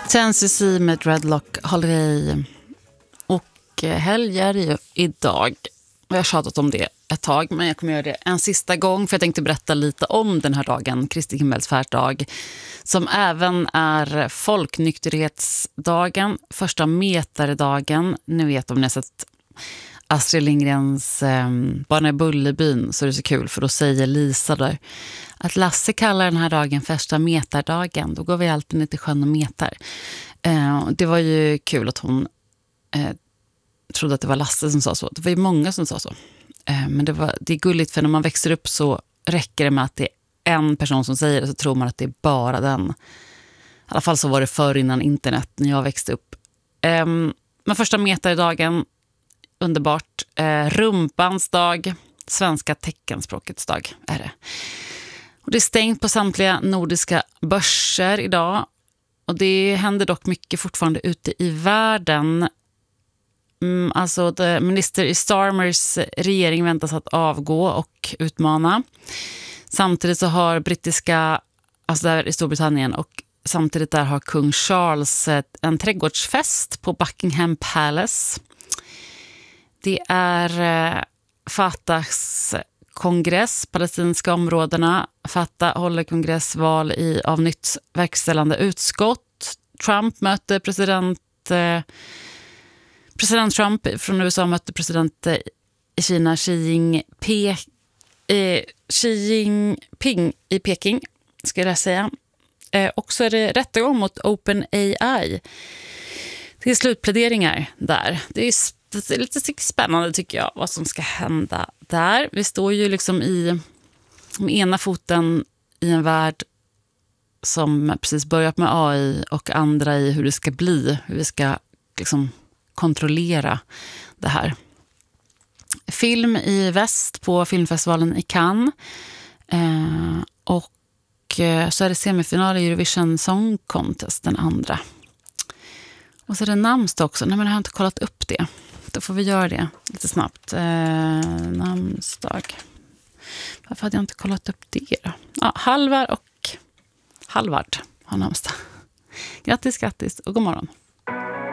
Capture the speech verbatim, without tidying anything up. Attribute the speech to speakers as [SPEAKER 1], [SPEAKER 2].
[SPEAKER 1] Tennessee med Dreadlock håller i. Och helg är det ju idag. Jag har tjatat om det ett tag, men jag kommer göra det en sista gång, för jag tänkte berätta lite om den här dagen, Kristi himmelsfärdsdag, som även är folknykterhetsdagen, första metaredagen. Ni vet om ni har sett Astrid Lindgrens eh, Barn i Bullerbyn, så är det så kul, för då säger Lisa där att Lasse kallar den här dagen första metardagen. Då går vi alltid ner till sjön och metar. Eh, det var ju kul att hon eh, trodde att det var Lasse som sa så. Det var ju många som sa så. Eh, men det, var, det är gulligt, för när man växer upp så räcker det med att det är en person som säger det, så tror man att det är bara den. I alla fall så var det förr innan internet, när jag växte upp. Eh, men första metardagen, underbart. Eh, rumpans dag, svenska teckenspråkets dag är det. Och det är stängt på samtliga nordiska börser idag. Och det händer dock mycket fortfarande ute i världen. Mm, alltså minister i Starmers regering väntas att avgå och utmana. Samtidigt så har brittiska, alltså där i Storbritannien, och samtidigt där har kung Charles en trädgårdsfest på Buckingham Palace. Det är eh, Fatahs kongress, palestinska områdena. Fatah håller kongressval i, av nytt verkställande utskott. Trump möter president eh, president Trump från U S A möter president eh, i Kina Xi Jinping, eh, Xi Jinping i Peking, ska jag säga. Eh, och så är det rättegång mot OpenAI. Det är slutpläderingar där. Det är Det är lite spännande, tycker jag, vad som ska hända där. Vi står ju liksom i med ena foten i en värld som precis börjat med A I, och andra i hur det ska bli, hur vi ska liksom kontrollera det här. Film i väst på filmfestivalen i Cannes. Eh, och eh, så är det semifinal i Eurovision Song Contest den andra. Och så är det namnsdag också. Nej, men jag har inte kollat upp det. Då får vi göra det lite snabbt. Eh, namnsdag. Varför hade jag inte kollat upp det då? Ja, Halvar och Halvard har namnsdag. Grattis, grattis och god morgon.